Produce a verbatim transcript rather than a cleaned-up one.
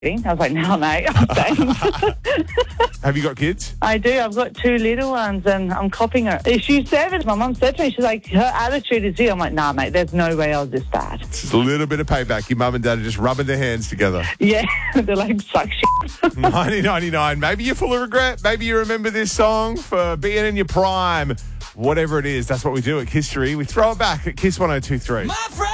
I was like, no, mate, I'm staying. Have you got kids? I do. I've got two little ones and I'm copying her. She's seven. My mum said to me, she's like, her attitude is here. I'm like, nah, mate, there's no way I was this bad. Just a little bit of payback. Your mum and dad are just rubbing their hands together. Yeah, they're like, suck shit. nineteen ninety-nine. Maybe you're full of regret. Maybe you remember this song for being in your prime. Whatever it is, that's what we do at Kiss History. We throw it back at Kiss one oh two three.